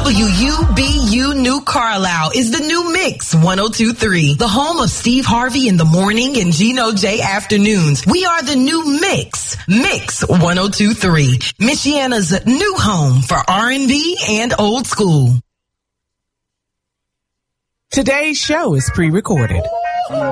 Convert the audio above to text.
WUBU New Carlisle is the new Mix 102.3, the home of Steve Harvey in the morning and Gino J afternoons. We are the new Mix 102.3, Michiana's new home for R&B and old school. Today's show is pre-recorded.